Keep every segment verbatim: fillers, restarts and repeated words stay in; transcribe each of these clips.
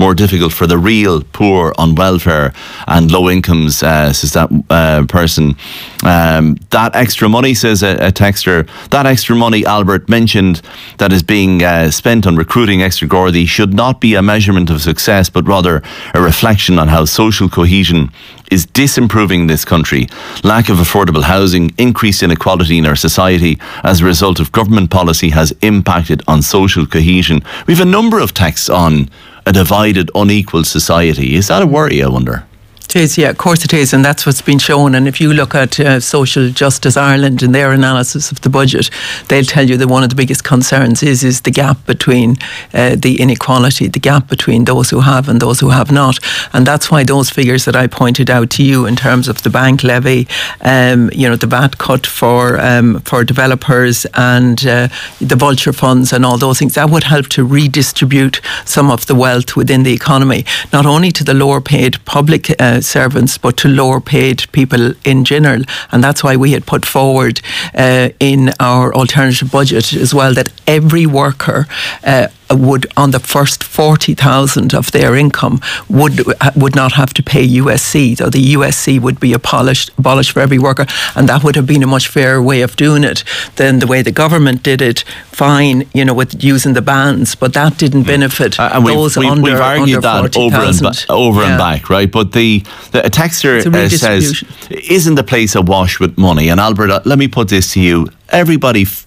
more difficult for the real poor on welfare and low incomes, uh, says that uh, person. Um, that extra money, says a, a texter, that extra money Albert mentioned that is being uh, spent on recruiting extra Gardaí should not be a measurement of success, but rather a reflection on how social cohesion is disimproving this country. Lack of affordable housing, increased inequality in our society as a result of government policy has impacted on social cohesion. We have a number of texts on a divided, unequal society. Is that a worry, I wonder? It is, yeah, of course it is, and that's what's been shown. And if you look at uh, Social Justice Ireland and their analysis of the budget, they'll tell you that one of the biggest concerns is is the gap between uh, the inequality, the gap between those who have and those who have not. And that's why those figures that I pointed out to you in terms of the bank levy, um, you know, the V A T cut for um, for developers and uh, the vulture funds and all those things, that would help to redistribute some of the wealth within the economy, not only to the lower paid public uh, servants, but to lower paid people in general. And that's why we had put forward uh, in our alternative budget as well that every worker uh, would, on the first forty thousand of their income, would would not have to pay U S C. So the U S C would be abolished, abolished for every worker, and that would have been a much fairer way of doing it than the way the government did it. Fine, you know, with using the bands, but that didn't benefit uh, and those we've, under we've argued under that over and ba- over yeah. and back, right? But the the texter uh, says, "Isn't the place awash with money?" And Albert, uh, let me put this to you: everybody f-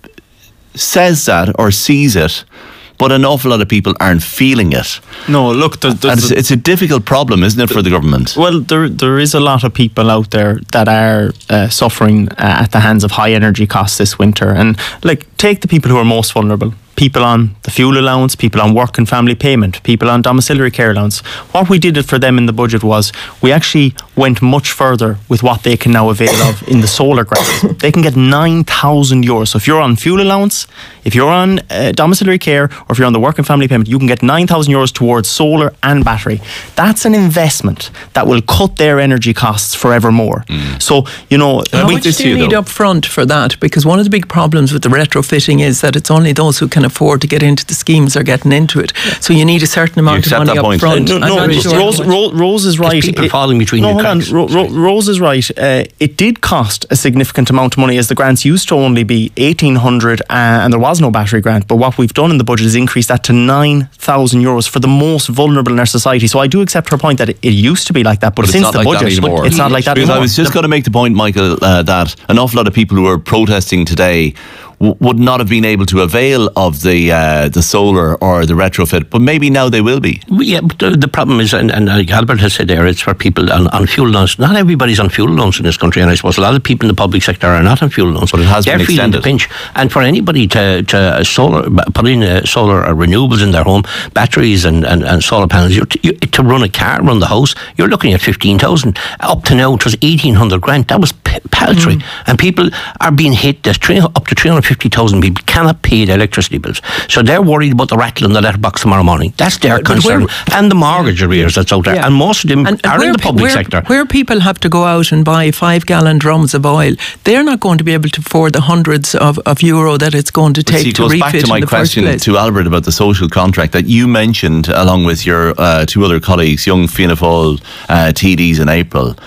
says that or sees it, but an awful lot of people aren't feeling it. No, look, there, and it's, it's a difficult problem, isn't it, for the government? Well, there there is a lot of people out there that are uh, suffering uh, at the hands of high energy costs this winter. And like, take the people who are most vulnerable. People on the fuel allowance, people on work and family payment, people on domiciliary care allowance. What we did for them in the budget was we actually went much further with what they can now avail of in the solar grants. They can get nine thousand euros. So if you're on fuel allowance, if you're on uh, domiciliary care, or if you're on the work and family payment, you can get nine thousand euros towards solar and battery. That's an investment that will cut their energy costs forevermore. Mm. So, you know... How much do you need up front for that? Because one of the big problems with the retrofitting is that it's only those who can afford to get into the schemes are getting into it. So you need a certain amount of money up front. No, no, no sure. Rose, Rose, Rose is right. People it, falling between no, the cracks. Ro, Ro, Rose is right. Uh, it did cost a significant amount of money, as the grants used to only be eighteen hundred uh, and there was no battery grant. But what we've done in the budget is increase that to nine thousand euros for the most vulnerable in our society. So I do accept her point that it, it used to be like that, but, but since the like budget, it's not like that because anymore. I was just going to make the point, Michael, uh, that an awful lot of people who are protesting today w- would not have been able to avail of the uh, the solar or the retrofit, but maybe now they will be. Well, yeah, but the, the problem is, and, and like Albert has said there, it's for people on, on fuel loans. Not everybody's on fuel loans in this country, and I suppose a lot of people in the public sector are not on fuel loans. But it has They're been feeling extended. the pinch. And for anybody to, to solar, put in uh, solar or renewables in their home, batteries and, and, and solar panels, you're t- you, to run a car, run the house, you're looking at fifteen thousand. Up to now, it was eighteen hundred grand. That was p- paltry. Mm. And people are being hit. There's three, up to three hundred fifty thousand people cannot pay their electricity bills. So they're worried about the rattle in the letterbox tomorrow morning. That's their but concern. And the mortgage arrears that's out there. Yeah. And most of them and, and are in the public where, sector. Where people have to go out and buy five gallon drums of oil, they're not going to be able to afford the hundreds of, of euro that it's going to take see, to refit. It goes back to my question to Albert about the social contract that you mentioned along with your uh, two other colleagues, young Fianna Fáil uh, T Ds in April.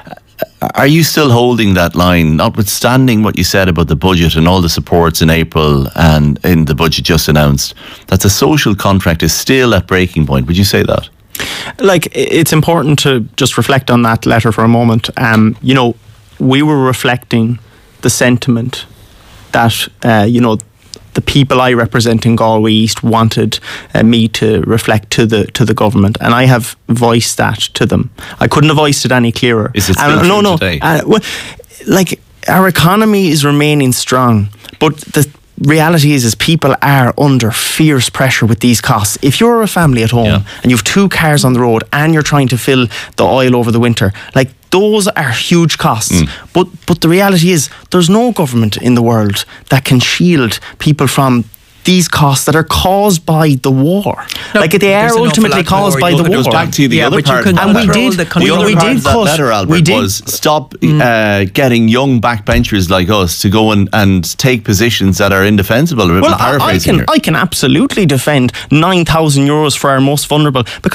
Are you still holding that line, notwithstanding what you said about the budget and all the supports in April and in the budget just announced, that the social contract is still at breaking point? Would you say that? Like, it's important to just reflect on that letter for a moment. Um, you know, we were reflecting the sentiment that, uh, you know, the people I represent in Galway East wanted uh, me to reflect to the to the government, and I have voiced that to them. I couldn't have voiced it any clearer. Is it still and, true no, no, today? Uh, well, like, our economy is remaining strong, but the reality is, is people are under fierce pressure with these costs. If you're a family at home yeah. and you have two cars on the road and you're trying to fill the oil over the winter, like, those are huge costs. Mm. But but the reality is, there's no government in the world that can shield people from these costs that are caused by the war. No, like, they are ultimately caused by the war. It goes back to the yeah, other part. And we did, the, we, the other we part did of that cut, letter, Albert, we did, was stop mm. uh, getting young backbenchers like us to go and, and take positions that are indefensible. Well, I, I can, I can absolutely defend nine thousand euros for our most vulnerable, because